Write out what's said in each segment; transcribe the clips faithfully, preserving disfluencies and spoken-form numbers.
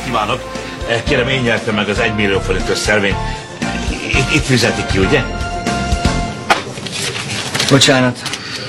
kívánok! Kérem, én nyertem meg az egymillió forintos szelvényt. Itt, itt fizetik ki, ugye? Bocsánat.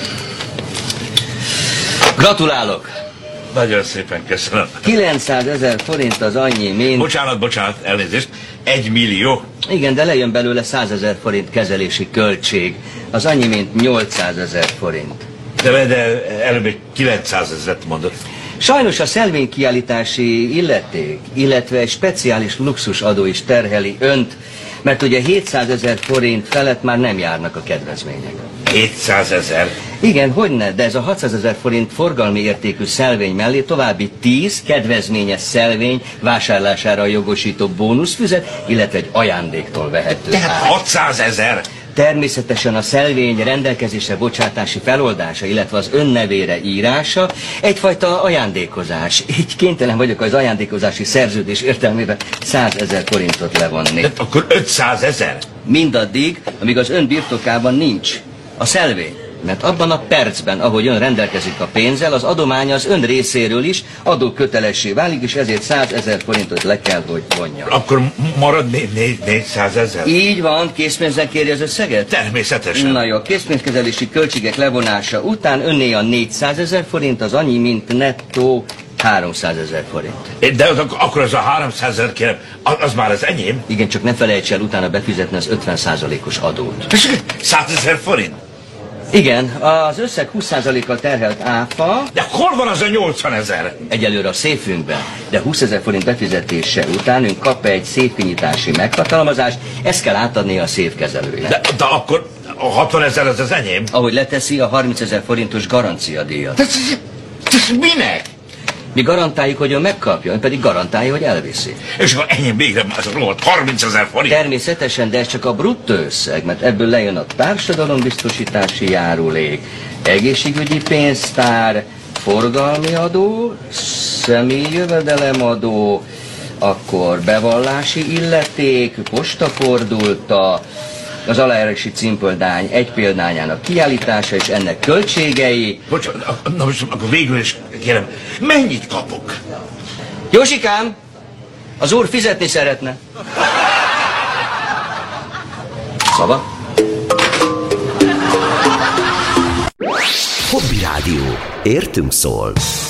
Gratulálok! Nagyon szépen köszönöm. kilencszázezer forint az annyi, mint... Bocsánat, bocsánat, elnézést. Egy millió. Igen, de lejön belőle százezer forint kezelési költség. Az annyi, mint nyolcszázezer forint. De, de előbb egy kilencszázezret mondott. Sajnos a szelvénykiállítási illeték, illetve egy speciális luxusadó is terheli önt, mert ugye hétszázezer forint felett már nem járnak a kedvezmények. hétszázezer? Igen, hogyne, de ez a hatszázezer forint forgalmi értékű szelvény mellé további tíz kedvezményes szelvény vásárlására jogosító bónuszfüzet, illetve egy ajándéktól vehető. Tehát hatszázezer? Természetesen a szelvény rendelkezésre bocsátási feloldása, illetve az ön nevére írása egyfajta ajándékozás. Így kénytelen vagyok az ajándékozási szerződés értelmében százezer forintot levonni. De akkor ötszázezer? Mindaddig, amíg az ön birtokában nincs a szelvény. Mert abban a percben, ahogy ön rendelkezik a pénzzel, az adomány az ön részéről is adókötelessé válik, és ezért százezer forintot le kell, hogy vonja. Akkor marad négyszázezer? Így van, készpénzzel kéri az összeget? Természetesen. Na jó, a készpénzkezelési költségek levonása után önné a négyszázezer forint, az annyi, mint nettó háromszázezer forint. De az, akkor az a háromszázezer, kérem, az már az enyém? Igen, csak ne felejts el utána befizetni az ötven százalékos adót. százezer forint? Igen, az összeg húsz százalékkal terhelt áfa... De hol van az a nyolcvanezer? Egyelőre a széfünkben, de húszezer forint befizetése után ön kap egy széfkinyítási meghatalmazást, ezt kell átadni a széfkezelőnek. De, de akkor a hatvanezer az az enyém? Ahogy leteszi a harmincezer forintos garanciadíjat. De, de, de minek? Mi garantáljuk, hogy ön megkapja, ön pedig garantálja, hogy elviszi. És akkor enyém végre az a rohadt harmincezer forint? Természetesen, de ez csak a bruttó összeg, mert ebből lejön a társadalombiztosítási járulék, egészségügyi pénztár, forgalmi adó, személyi jövedelemadó, akkor bevallási illeték, postafordulta, az aláírási címpöldány egy példányának kiállítása és ennek költségei. Bocsánat, na most akkor végül is kérem, mennyit kapok? Józsikám, az úr fizetni szeretne. Szava? Hobby Rádió. Értünk szól.